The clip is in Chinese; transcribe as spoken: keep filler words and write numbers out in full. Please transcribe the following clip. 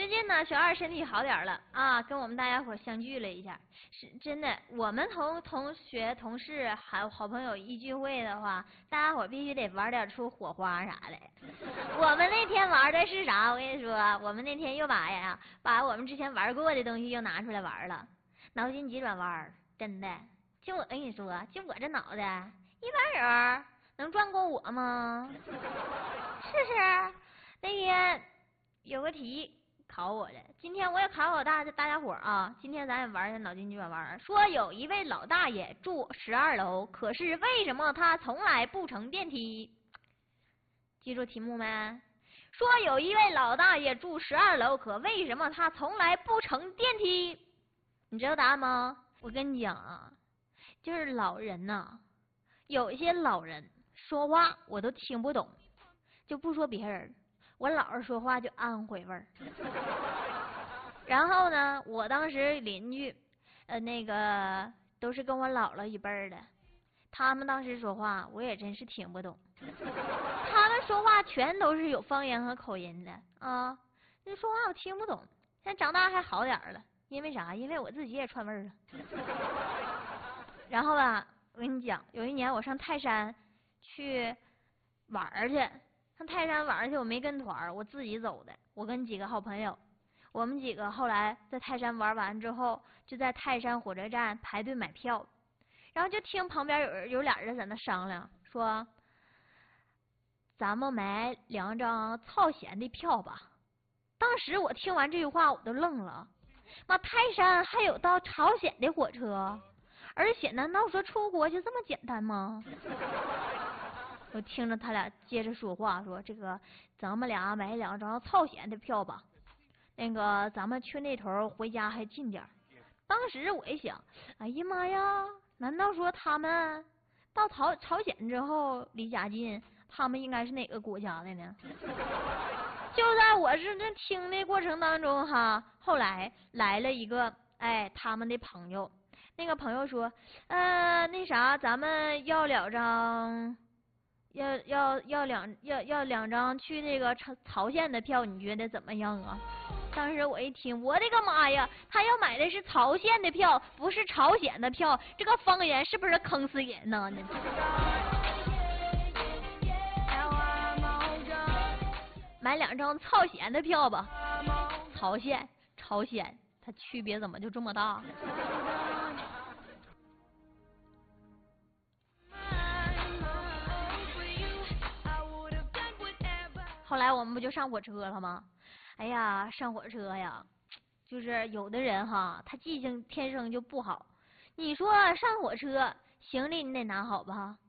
最近呢，小二身体好点了啊，跟我们大家伙相聚了一下，是真的。我们同同学、同事还有好朋友一聚会的话，大家伙必须得玩点出火花啥的。我们那天玩的是啥？我跟你说，我们那天又把呀，把我们之前玩过的东西又拿出来玩了，脑筋急转弯，真的。就我跟你说，就我这脑袋，一般人能转过我吗？是不是？那天有个题。考我的，今天我也考考大大家伙啊！今天咱也玩一下脑筋急转弯。说有一位老大爷住十二楼，可是为什么他从来不乘电梯？记住题目没？说有一位老大爷住十二楼，可为什么他从来不乘电梯？你知道答案吗？我跟你讲啊，就是老人呐、啊，有一些老人说话我都听不懂，就不说别人。我姥姥说话就安徽味儿，然后呢，我当时邻居，呃，那个都是跟我姥姥一辈儿的，他们当时说话我也真是听不懂，他们说话全都是有方言和口音的啊，那说话我听不懂。现在长大还好点儿了，因为啥？因为我自己也串味儿了。然后吧，我跟你讲，有一年我上泰山去玩儿去。上泰山玩去，我没跟团，我自己走的。我跟几个好朋友，我们几个后来在泰山玩完之后，就在泰山火车站排队买票，然后就听旁边有人有俩人在那商量，说咱们买两张朝鲜的票吧。当时我听完这句话，我都愣了。妈，泰山还有到朝鲜的火车？而且难道说出国就这么简单吗？我听着他俩接着说话，说这个咱们俩买两张朝鲜的票吧，那个咱们去那头回家还近点。当时我一想，哎呀妈呀，难道说他们到朝朝鲜之后离家近，他们应该是哪个国家的呢？就在我是这听的过程当中哈，后来来了一个哎他们的朋友，那个朋友说，呃那啥，咱们要两张。要要要两要要两张去那个朝朝鲜的票，你觉得怎么样啊？当时我一听，我的个妈呀，他要买的是朝鲜的票，不是朝鲜的票，这个方言是不是坑死人呢？买两张朝鲜的票吧，朝鲜朝鲜，它区别怎么就这么大？后来我们不就上火车了吗？哎呀，上火车呀，就是有的人哈，他记性天生就不好。你说上火车，行李你得拿好吧？